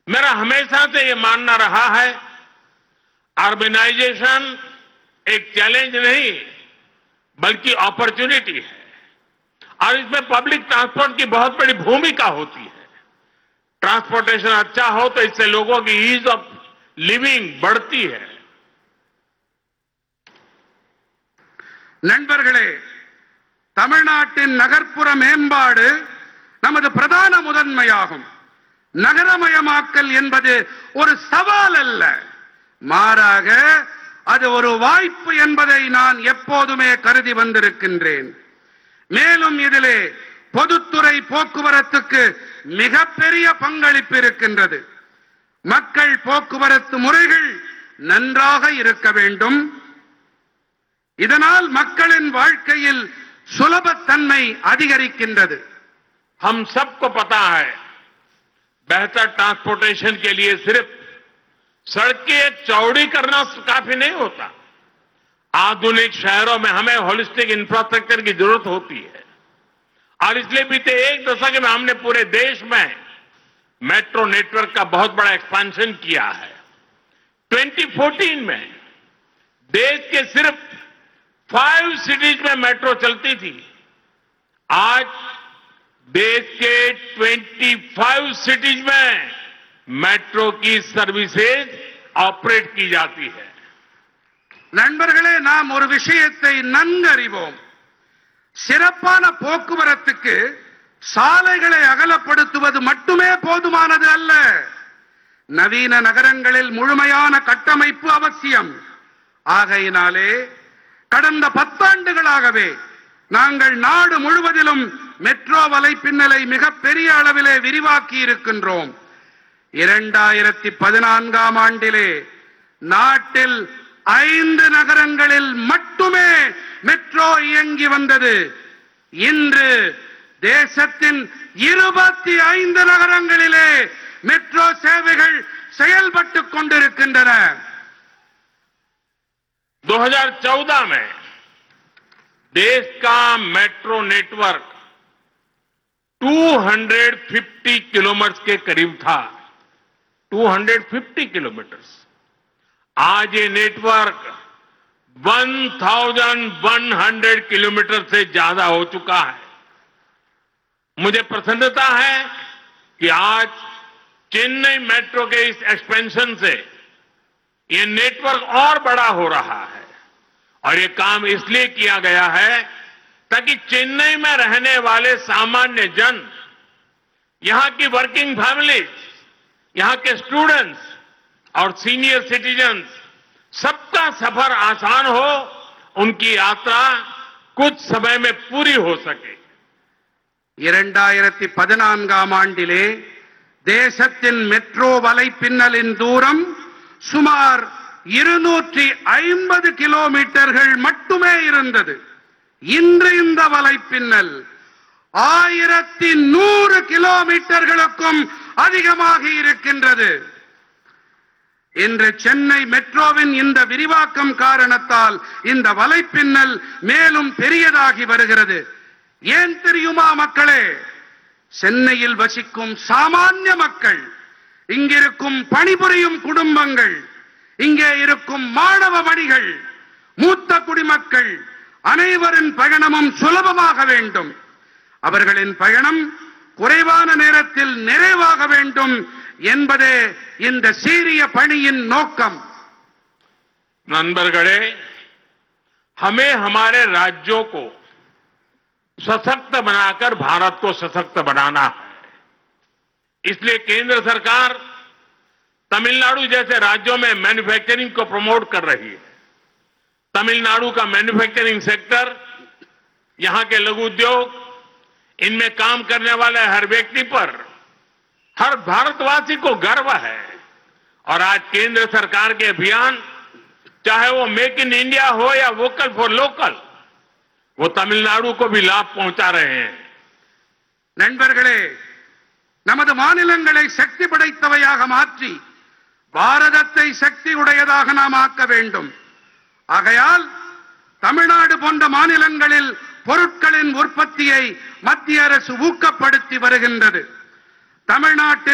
मेरा हमेशा से ये मानना रहा है, अर्बनाइजेशन एक चैलेंज नहीं बल्कि अपॉर्चुनिटी है और इसमें पब्लिक ट्रांसपोर्ट की बहुत बड़ी भूमिका होती है। ट्रांसपोर्टेशन अच्छा हो तो इससे लोगों की ईज ऑफ लिविंग बढ़ती है। நண்பர்களே, தமிழ்நாட்டின் நகர்ப்புற மேம்பாடு நமது பிரதான முதன்மையாகும். நகரமயமாக்கல் என்பது ஒரு சவால் அல்ல, மாறாக அது ஒரு வாய்ப்பு என்பதை நான் எப்போதுமே கருதி வந்திருக்கின்றேன். மேலும் இதிலே பொதுத்துறை போக்குவரத்துக்கு மிகப்பெரிய பங்களிப்பு இருக்கின்றது. மக்கள் போக்குவரத்து முறைகள் நன்றாக இருக்க வேண்டும். இதனால் மக்களின் வாழ்க்கையில் சுலபத்தன்மை அதிகரிக்கின்றது. हम सबको पता है, बेहतर ट्रांसपोर्टेशन के लिए सिर्फ सड़कें चौड़ी करना काफी नहीं होता। आधुनिक शहरों में हमें होलिस्टिक इंफ्रास्ट्रक्चर की जरूरत होती है और इसलिए बीते एक दशक में हमने पूरे देश में मेट्रो नेटवर्क का बहुत बड़ा एक्सपेंशन किया है। 2014 में देश के सिर्फ 5 सिटीज में मेट्रो चलती थी। आज देश के 25 सिटीज में मेट्रो की सर्विसेज ऑपरेट की जाती है। நண்பர்களே, நாம் ஒரு விஷயத்தை நன்கறிவோம். சிறப்பான போக்குவரத்துக்கு சாலைகளை அகலப்படுத்துவது மட்டுமே போதுமானது அல்ல. நவீன நகரங்களில் முழுமையான கட்டமைப்பு அவசியம். ஆகையினாலே கடந்த 10 ஆண்டுகளாகவே நாங்கள் நாடு முழுவதிலும் மெட்ரோ வலைப்பின்னலை மிகப்பெரிய அளவிலே விரிவாக்கி இருக்கின்றோம். 2014ஆம் ஆண்டிலே நாட்டில் 5 நகரங்களில் மட்டுமே மெட்ரோ இயங்கி வந்தது. இன்று தேசத்தின் 25 நகரங்களிலே மெட்ரோ சேவைகள் செயல்பட்டுக் கொண்டிருக்கின்றன. 2014 में देश का मेट्रो नेटवर्क 250 किलोमीटर के करीब था। 250 किलोमीटर। आज ये नेटवर्क 1100 किलोमीटर से ज्यादा हो चुका है। मुझे प्रसन्नता है कि आज चेन्नई मेट्रो के इस एक्सपेंशन से ये नेटवर्क और बड़ा हो रहा है और ये काम इसलिए किया गया है ताकि चेन्नई में रहने वाले सामान्य जन, यहां की वर्किंग फैमिलीज, यहां के स्टूडेंट्स और सीनियर सिटीजन्स सबका सफर आसान हो, उनकी यात्रा कुछ समय में पूरी हो सके। 2014ஆம் ஆண்டிலே தேசத்தின் மெட்ரோ வலைப்பின்னலின் தூரம் சுமார் 250 கிலோமீட்டர்கள் மட்டுமே இருந்தது. இன்று இந்த வலைப்பின்னல் 1100 கிலோமீட்டர்களுக்கும் அதிகமாக இருக்கின்றது. இன்று சென்னை மெட்ரோவின் இந்த விரிவாக்கம் காரணத்தால் இந்த வலைப்பின்னல் மேலும் பெரியதாகி வருகிறது. ஏன் தெரியுமா மக்களே? சென்னையில் வசிக்கும் சாமானிய மக்கள், இங்கிருக்கும் பணிபுரியும் குடும்பங்கள், இங்கே இருக்கும் மாணவ மணிகள், மூத்த குடிமக்கள் அனைவரின் பயணமும் சுலபமாக வேண்டும். அவர்களின் பயணம் குறைவான நேரத்தில் நிறைவாக வேண்டும் என்பதே இந்த சீரிய பணியின் நோக்கம். नंबरगढ़े, हमें हमारे राज्यों को सशक्त बनाकर भारत को सशक्त बनाना है। इसलिए केंद्र सरकार तमिलनाडु जैसे राज्यों में मैन्युफैक्चरिंग को प्रमोट कर रही है। तमिलनाडु का मैन्युफैक्चरिंग सेक्टर, यहां के लघु उद्योग, इनमें काम करने वाले हर व्यक्ति पर, हर भारतवासी को गर्व है। और आज केंद्र सरकार के अभियान, चाहे वो मेक इन इंडिया हो या वोकल फॉर लोकल, वो तमिलनाडु को भी लाभ पहुंचा रहे हैं। நண்பர்களே, நமது மாநிலங்களை சக்தி படைத்தவையாக மாற்றி பாரதத்தை சக்தி உடையதாக நாம் ஆக்க வேண்டும். ஆகையால் தமிழ்நாடு போன்ற மாநிலங்களில் பொருட்களின் உற்பத்தியை மத்திய அரசு ஊக்கப்படுத்தி வருகின்றது. தமிழ்நாட்டின்